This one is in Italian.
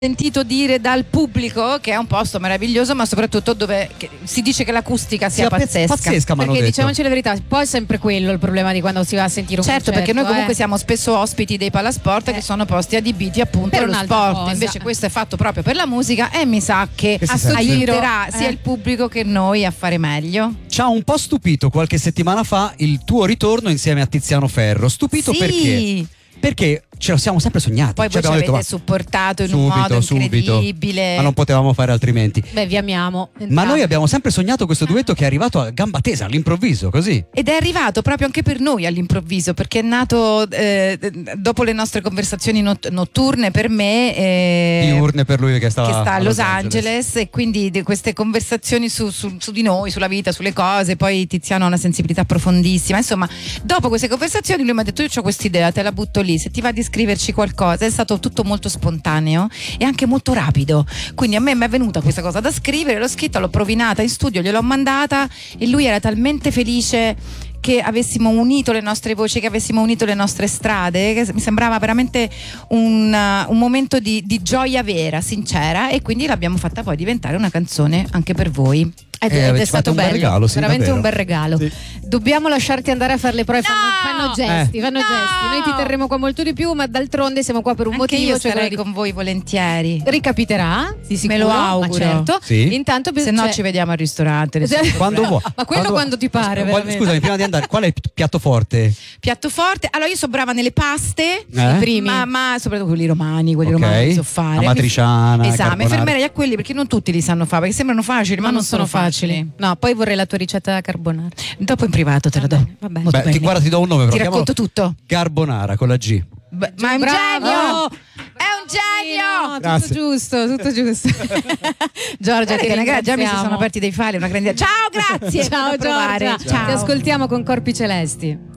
sentito dire dal pubblico che è un posto meraviglioso, ma soprattutto dove si dice che l'acustica sia pazzesca. Pazzesca, ma perché diciamoci la verità, poi è sempre quello il problema di quando si va a sentire un concerto. Perché noi comunque siamo spesso ospiti dei Palasport che sono posti adibiti appunto per allo sport. Cosa. Invece questo è fatto proprio per la musica e mi sa che aiuterà sia il pubblico che noi a fare meglio. Ci ha un po' stupito qualche settimana fa il tuo ritorno insieme a Tiziano Ferro. Stupito perché ce lo siamo sempre sognati. Poi voi ci avete supportato in un modo incredibile. Ma non potevamo fare altrimenti. Beh, vi amiamo. Ma noi abbiamo sempre sognato questo duetto che è arrivato a gamba tesa, all'improvviso, così. Ed è arrivato proprio anche per noi all'improvviso, perché è nato dopo le nostre conversazioni notturne per me. Diurne per lui che sta a Los Angeles. E quindi queste conversazioni su di noi, sulla vita, sulle cose. Poi Tiziano ha una sensibilità profondissima. Insomma, dopo queste conversazioni lui mi ha detto: io ho quest'idea, te la butto lì, se ti va di scriverci qualcosa. È stato tutto molto spontaneo e anche molto rapido, quindi a me mi è venuta questa cosa da scrivere, l'ho scritta, l'ho provinata in studio, gliel'ho mandata e lui era talmente felice che avessimo unito le nostre voci, che avessimo unito le nostre strade, che mi sembrava veramente un momento di gioia vera, sincera, e quindi l'abbiamo fatta poi diventare una canzone anche per voi. Ed è stato bello, regalo, sì, veramente davvero. un bel regalo. Sì. Dobbiamo lasciarti andare a fare le prove. Fanno gesti. Noi ti terremo qua molto di più, ma d'altronde siamo qua per un anche motivo. Io sarei con voi volentieri. Ricapiterà, sì, sicuro, me lo auguro. Ma certo. Sì. Intanto se no ci vediamo al ristorante. Quando vuoi. Ma quello quando ti pare. Scusami, prima di andare, qual è il piatto forte? Piatto forte? Allora, io sono brava nelle paste, i primi, ma soprattutto quelli romani so fare. Amatriciana, esatto, mi fermerei a quelli perché non tutti li sanno fare, perché sembrano facili, ma non sono facili. No, poi vorrei la tua ricetta carbonara. Dopo in privato te la do. Vabbè. Beh, guarda, ti do un nome, ti racconto tutto. Carbonara con la G. Ma è un genio! È un genio! No, tutto giusto. Giorgia, già mi si sono aperti dei file, una grande. Ciao, grazie! Ciao Giorgia! Ciao. Ti ascoltiamo con Corpi Celesti.